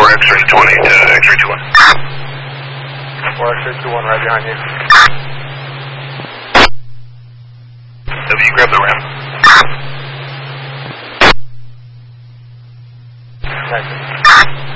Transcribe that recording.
X-ray 20 to X-ray 21. 4 X-ray 21 right behind you. W, grab the ram. Nice.